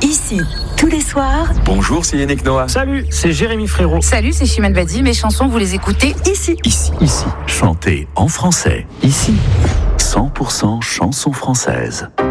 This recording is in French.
Ici, tous les soirs. Bonjour, c'est Yannick Noah. Salut, c'est Jérémy Frérot. Salut, c'est Chimène Badi. Mes chansons, vous les écoutez ici. Ici. Chantez en français. Ici. 100% chansons françaises.